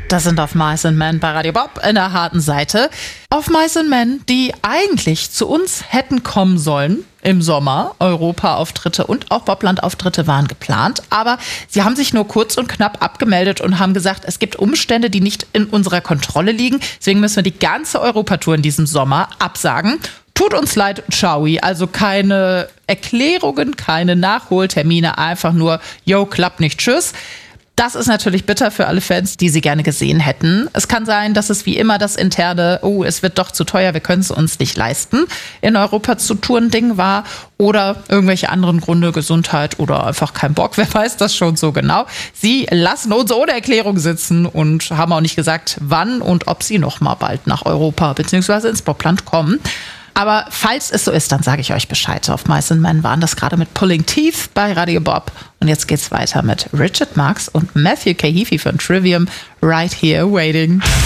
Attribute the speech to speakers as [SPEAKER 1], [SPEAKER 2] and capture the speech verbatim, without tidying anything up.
[SPEAKER 1] Das sind auf Mice and Men bei Radio Bob in der harten Seite. Auf Mice and Men, die eigentlich zu uns hätten kommen sollen im Sommer. Europa-Auftritte und auch Bobland-Auftritte waren geplant. Aber sie haben sich nur kurz und knapp abgemeldet und haben gesagt, es gibt Umstände, die nicht in unserer Kontrolle liegen. Deswegen müssen wir die ganze Europatour in diesem Sommer absagen. Tut uns leid, ciao. Also keine Erklärungen, keine Nachholtermine, einfach nur, yo, klappt nicht, tschüss. Das ist natürlich bitter für alle Fans, die sie gerne gesehen hätten. Es kann sein, dass es wie immer das interne, oh, es wird doch zu teuer, wir können es uns nicht leisten, in Europa zu touren Ding war oder irgendwelche anderen Gründe, Gesundheit oder einfach kein Bock, wer weiß das schon so genau. Sie lassen uns ohne Erklärung sitzen und haben auch nicht gesagt, wann und ob sie noch mal bald nach Europa bzw. ins Bobland kommen. Aber falls es so ist, dann sage ich euch Bescheid. Auf Mice and Men waren das gerade mit Pulling Teeth bei Radio Bob. Und jetzt geht's weiter mit Richard Marx und Matthew K. Heafy von Trivium, Right Here Waiting.